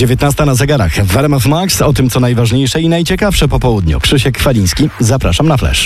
19 na zegarach. W RMF Max o tym, co najważniejsze i najciekawsze po południu. Krzysiek Kwaliński, zapraszam na Flash.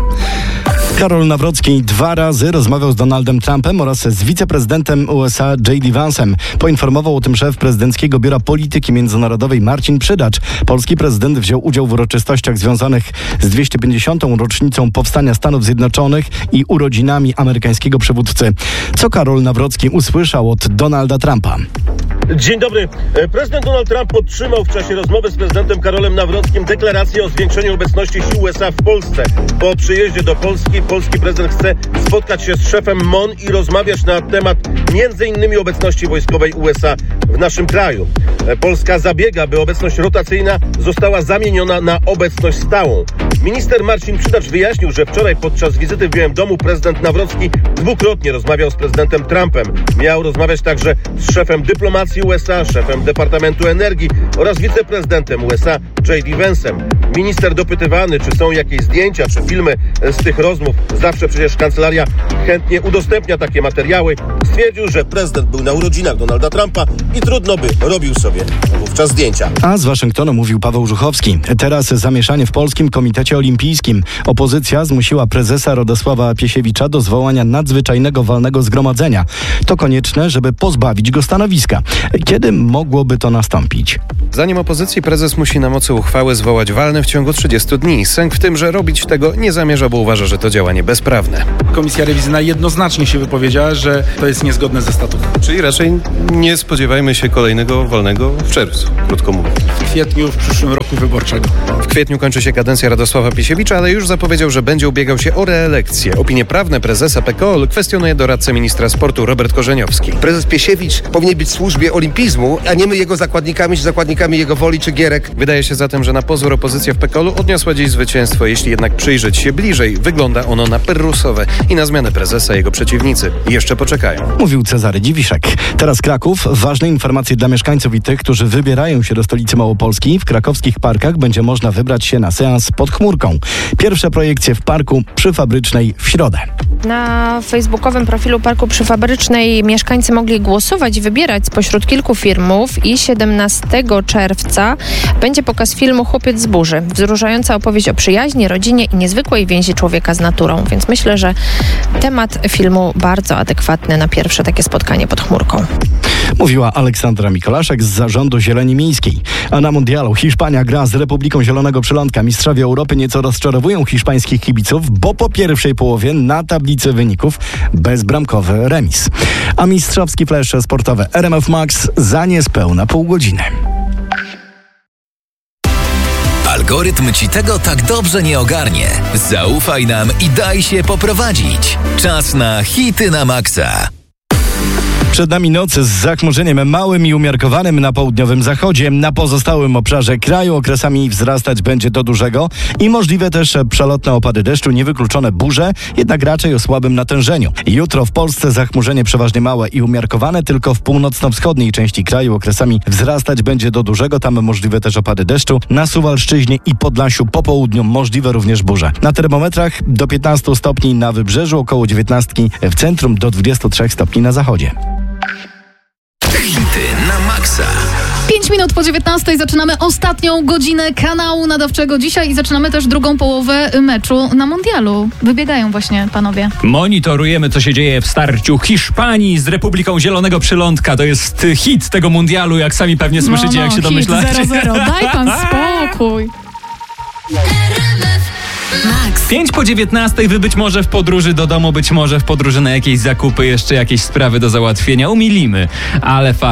Karol Nawrocki 2 razy rozmawiał z Donaldem Trumpem oraz z wiceprezydentem USA J.D. Vance'em. Poinformował o tym szef prezydenckiego Biura Polityki Międzynarodowej Marcin Przydacz. Polski prezydent wziął udział w uroczystościach związanych z 250. rocznicą powstania Stanów Zjednoczonych i urodzinami amerykańskiego przywódcy. Co Karol Nawrocki usłyszał od Donalda Trumpa? Dzień dobry. Prezydent Donald Trump podtrzymał w czasie rozmowy z prezydentem Karolem Nawrockim deklarację o zwiększeniu obecności sił USA w Polsce. Po przyjeździe do Polski, polski prezydent chce spotkać się z szefem MON i rozmawiać na temat m.in. obecności wojskowej USA w naszym kraju. Polska zabiega, by obecność rotacyjna została zamieniona na obecność stałą. Minister Marcin Przydacz wyjaśnił, że wczoraj podczas wizyty w Białym Domu prezydent Nawrocki dwukrotnie rozmawiał z prezydentem Trumpem. Miał rozmawiać także z szefem dyplomacji USA, szefem Departamentu Energii oraz wiceprezydentem USA J.D. Vance'em. Minister dopytywany, czy są jakieś zdjęcia, czy filmy z tych rozmów, zawsze przecież kancelaria chętnie udostępnia takie materiały, stwierdził, że prezydent był na urodzinach Donalda Trumpa i trudno by robił sobie wówczas zdjęcia. A z Waszyngtonu mówił Paweł Żuchowski. Teraz zamieszanie w Polskim Komitecie Olimpijskim. Opozycja zmusiła prezesa Radosława Piesiewicza do zwołania nadzwyczajnego walnego zgromadzenia. To konieczne, żeby pozbawić go stanowiska. Kiedy mogłoby to nastąpić? Zdaniem opozycji prezes musi na mocy uchwały zwołać walne w ciągu 30 dni. Sęk w tym, że robić tego nie zamierza, bo uważa, że to działanie bezprawne. Komisja rewizyjna jednoznacznie się wypowiedziała, że to jest niezgodne ze statutem. Czyli raczej nie spodziewajmy się kolejnego walnego w czerwcu, krótko mówiąc. W kwietniu w przyszłym roku wyborczego. W kwietniu kończy się kadencja Radosława Piesiewicza, ale już zapowiedział, że będzie ubiegał się o reelekcję. Opinie prawne prezesa PKOL kwestionuje doradca ministra sportu Robert Korzeniowski. Prezes Piesiewicz powinien być w służbie olimpizmu, a nie my jego zakładnikami, czy zakładnikami jego woli, czy gierek. Wydaje się zatem, że na pozór opozycja w PKOL-u odniosła dziś zwycięstwo. Jeśli jednak przyjrzeć się bliżej, wygląda ono na pyrrusowe i na zmianę prezesa jego przeciwnicy jeszcze poczekają. Mówił Cezary Dziwiszek. Teraz Kraków. Ważne informacje dla mieszkańców i tych, którzy wybierają się do stolicy Małopolski. W krakowskich parkach będzie można wybrać się na seans pod chmurką. Pierwsze projekcje w Parku Przyfabrycznej w środę. Na facebookowym profilu Parku Przyfabrycznej mieszkańcy mogli głosować i wybierać spośród kilku filmów i 17 czerwca będzie pokaz filmu Chłopiec z burzy. Wzruszająca opowieść o przyjaźni, rodzinie i niezwykłej więzi człowieka z naturą. Więc myślę, że temat filmu bardzo adekwatny na pierwsze takie spotkanie pod chmurką. Mówiła Aleksandra Mikolaszek z Zarządu Zieleni Miejskiej. A na mundialu Hiszpania gra z Republiką Zielonego Przylądka. Mistrzowie Europy nieco rozczarowują hiszpańskich kibiców, bo po pierwszej połowie na tablicy wyników bezbramkowy remis. A mistrzowski flash sportowe RMF Max za niespełna pół godziny. Algorytm ci tego tak dobrze nie ogarnie. Zaufaj nam i daj się poprowadzić. Czas na hity na maksa. Przed nami noc z zachmurzeniem małym i umiarkowanym na południowym zachodzie. Na pozostałym obszarze kraju okresami wzrastać będzie do dużego i możliwe też przelotne opady deszczu, niewykluczone burze, jednak raczej o słabym natężeniu. Jutro w Polsce zachmurzenie przeważnie małe i umiarkowane, tylko w północno-wschodniej części kraju okresami wzrastać będzie do dużego. Tam możliwe też opady deszczu. Na Suwalszczyźnie i Podlasiu po południu możliwe również burze. Na termometrach do 15 stopni na wybrzeżu, około 19 w centrum, do 23 stopni na zachodzie. Hity na maksa. 5 minut po 19 zaczynamy ostatnią godzinę kanału nadawczego dzisiaj i zaczynamy też drugą połowę meczu na mundialu. Wybiegają właśnie panowie. Monitorujemy, co się dzieje w starciu Hiszpanii z Republiką Zielonego Przylądka. To jest hit tego mundialu, jak sami pewnie słyszycie, jak się domyślacie. 0-0. Daj pan spokój. 5 po 19, wy być może w podróży do domu, być może w podróży na jakieś zakupy, jeszcze jakieś sprawy do załatwienia. Umilimy, ale fakt.